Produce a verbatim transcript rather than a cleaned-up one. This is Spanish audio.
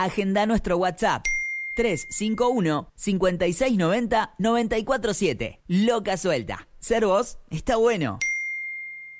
Agenda nuestro WhatsApp tres cinco uno, cinco seis nueve cero, nueve cuatro siete. Loca Suelta. Ser vos está bueno.